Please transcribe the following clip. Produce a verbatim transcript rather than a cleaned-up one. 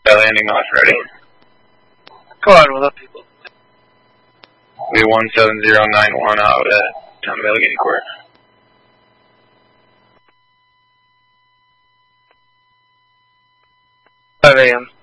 Yeah, landing off ready. Go on, we'll let people. We one seven zero nine one out at Town of Allegheny Court. five A M